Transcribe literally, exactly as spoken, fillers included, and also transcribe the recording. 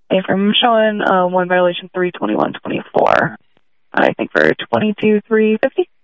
If I'm showing uh, one violation three twenty-one twenty-four, I think for twenty-two three fifty.